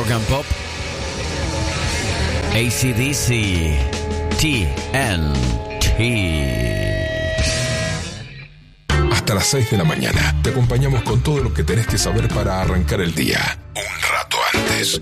Rock and Pop, AC/DC, TNT. Hasta las 6 de la mañana te acompañamos con todo lo que tenés que saber para arrancar el día un rato antes.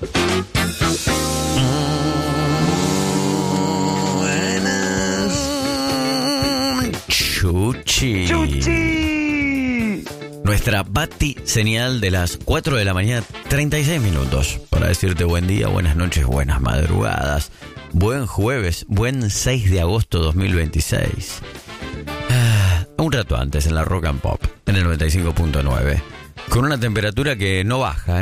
Chuchi. Nuestra Bati señal de las 4 de la mañana, 36 minutos. Para decirte buen día, buenas noches, buenas madrugadas. Buen jueves, buen 6 de agosto 2026. Un rato antes en la Rock and Pop, en el 95.9. Con una temperatura que no baja,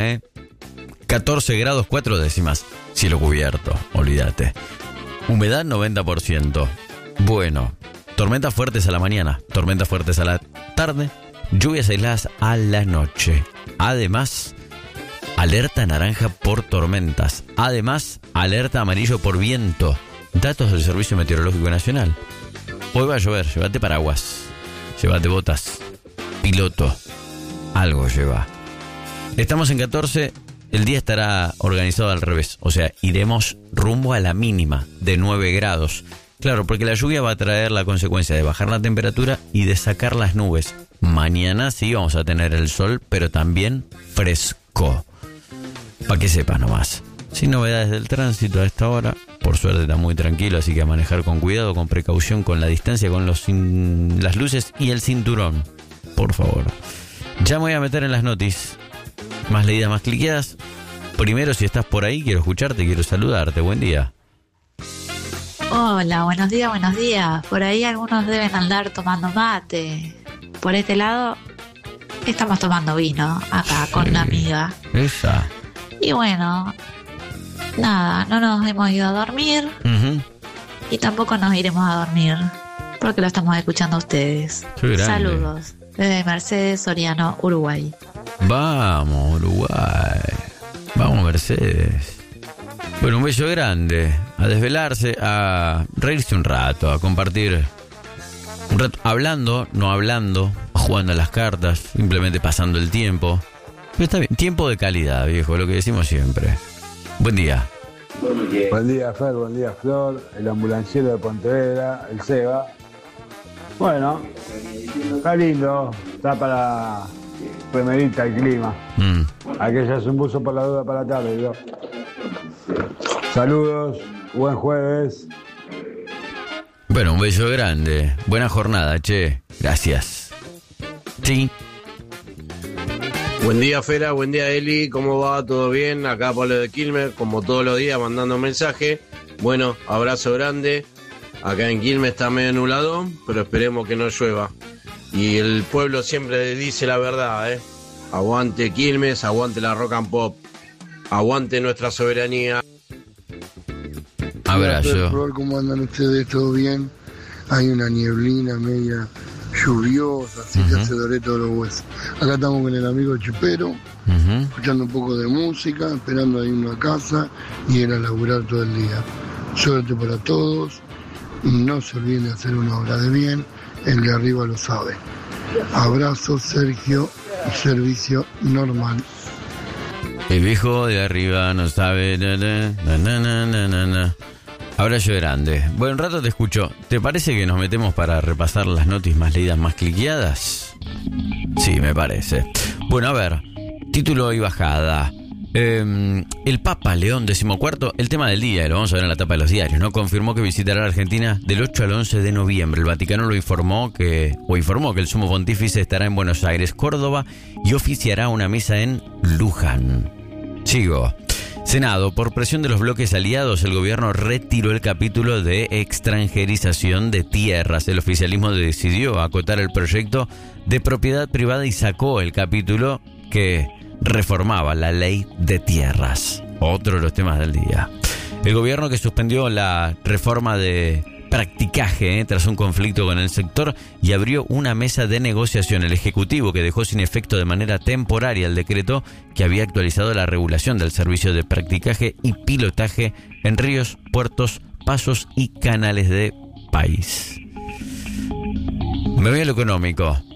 14 grados 4 décimas. Cielo cubierto, olvídate. Humedad 90%. Bueno, tormentas fuertes a la mañana, tormentas fuertes a la tarde, lluvias aisladas a la noche. Además, alerta naranja por tormentas. Además, alerta amarillo por viento. Datos del Servicio Meteorológico Nacional. Hoy va a llover, llévate paraguas, llévate botas, piloto, algo lleva. Estamos en 14, el día estará organizado al revés. O sea, iremos rumbo a la mínima de 9 grados. Claro, porque la lluvia va a traer la consecuencia de bajar la temperatura y de sacar las nubes. Mañana sí vamos a tener el sol, pero también fresco. Para que sepas nomás. Sin novedades del tránsito a esta hora. Por suerte está muy tranquilo, así que a manejar con cuidado, con precaución, con la distancia, con las luces y el cinturón. Por favor. Ya me voy a meter en las noticias. Más leídas, más cliqueadas. Primero, si estás por ahí, quiero escucharte, quiero saludarte. Buen día. Hola, buenos días, buenos días. Por ahí algunos deben andar tomando mate. Por este lado, estamos tomando vino acá con una amiga. Esa. Y bueno, nada, no nos hemos ido a dormir. Y tampoco nos iremos a dormir porque lo estamos escuchando a ustedes. Saludos desde Mercedes, Soriano, Uruguay. Vamos, Uruguay. Vamos, Mercedes. Bueno, un beso grande. A desvelarse, a reírse un rato, a compartir un rato, hablando, no hablando, jugando a las cartas, simplemente pasando el tiempo. Pero está bien, tiempo de calidad, viejo, lo que decimos siempre. Buen día. Buen día, Fer, buen día, Flor, el ambulanciero de Pontevedra, el Seba. Bueno, está lindo, está para remerita el clima. Aquella es un buzo por la duda para la tarde, ¿no? Saludos, buen jueves. Bueno, un beso grande. Buena jornada, che. Gracias. Sí. Buen día, Fera, buen día, Eli. ¿Cómo va? ¿Todo bien? Acá Pablo de Quilmes, como todos los días, mandando mensaje. Bueno, abrazo grande. Acá en Quilmes está medio nublado, pero esperemos que no llueva. Y el pueblo siempre dice la verdad, Aguante Quilmes, aguante la Rock and Pop. Aguante nuestra soberanía. Abrazo. ¿Cómo andan ustedes? ¿Todo bien? Hay una nieblina media lluviosa, así que se doré todos los huesos. Acá estamos con el amigo Chipero, escuchando un poco de música, esperando a irnos a casa y ir a laburar todo el día. Suerte para todos. No se olviden de hacer una obra de bien. El de arriba lo sabe. Abrazo, Sergio. Servicio normal. El viejo de arriba no sabe. Abrazo grande. Buen rato te escucho. ¿Te parece que nos metemos para repasar las noticias más leídas, más cliqueadas? Sí, me parece. Bueno, a ver. Título y bajada. El Papa León XIV, el tema del día, y lo vamos a ver en la tapa de los diarios, ¿no? Confirmó que visitará la Argentina del 8 al 11 de noviembre. El Vaticano informó que el sumo pontífice estará en Buenos Aires, Córdoba y oficiará una misa en Luján. Sigo. Senado, por presión de los bloques aliados, el gobierno retiró el capítulo de extranjerización de tierras. El oficialismo decidió acotar el proyecto de propiedad privada y sacó el capítulo que reformaba la ley de tierras. Otro de los temas del día. El gobierno que suspendió la reforma de practicaje tras un conflicto con el sector y abrió una mesa de negociación. El Ejecutivo que dejó sin efecto de manera temporaria el decreto que había actualizado la regulación del servicio de practicaje y pilotaje en ríos, puertos, pasos y canales de país. Me voy a lo económico.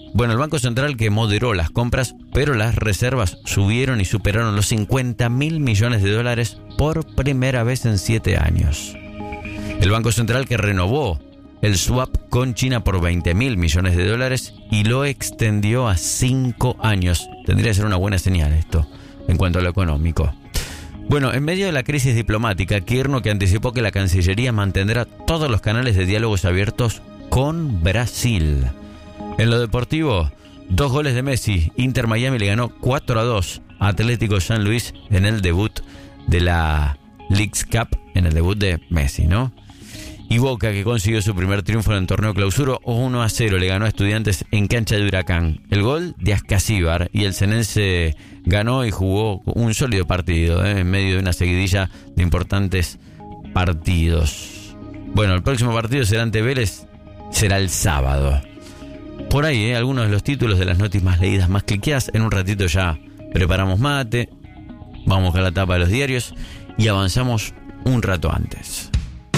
Bueno, el Banco Central que moderó las compras, pero las reservas subieron y superaron los 50.000 millones de dólares por primera vez en 7 años. El Banco Central que renovó el swap con China por 20.000 millones de dólares y lo extendió a 5 años. Tendría que ser una buena señal esto en cuanto a lo económico. Bueno, en medio de la crisis diplomática, Kirchner que anticipó que la Cancillería mantendrá todos los canales de diálogos abiertos con Brasil. En lo deportivo, 2 goles de Messi. Inter Miami le ganó 4-2 a Atlético San Luis en el debut de la Leagues Cup, en el debut de Messi, ¿no? Y Boca, que consiguió su primer triunfo en el torneo clausura, 1-0 le ganó a Estudiantes en cancha de Huracán. El gol de Ascasíbar, y el Cenense ganó y jugó un sólido partido, en medio de una seguidilla de importantes partidos. Bueno, el próximo partido será ante Vélez, será el sábado. Por ahí, algunos de los títulos de las noticias más leídas, más cliqueadas. En un ratito ya preparamos mate, vamos a la tapa de los diarios y avanzamos un rato antes.